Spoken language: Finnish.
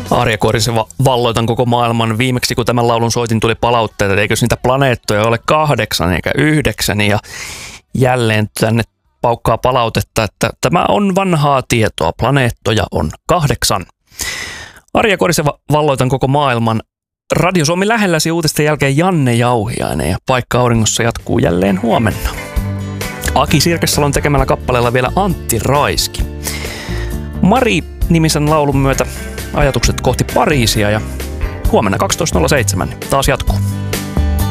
Arja Koriseva, valloitan koko maailman. Viimeksi kun tämän laulun soitin, tuli palautteita, että eikös niitä planeettoja ole 8 eikä 9. Ja jälleen tänne paukkaa palautetta, että tämä on vanhaa tietoa. Planeettoja on 8. Arja Koriseva, valloitan koko maailman. Radio Suomi lähelläsi uutisten jälkeen Janne Jauhiainen ja Paikka auringossa jatkuu jälleen huomenna. Aki Sirkessalon tekemällä kappaleella vielä Antti Raiski. Mari-nimisen laulun myötä ajatukset kohti Pariisia ja huomenna 12.07 taas jatkuu.